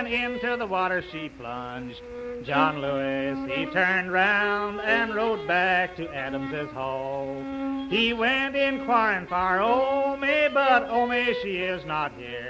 and into the water she plunged. John Lewis, he turned round and rode back to Adams's Hall. He went inquiring for Omi, but Omi, she is not here.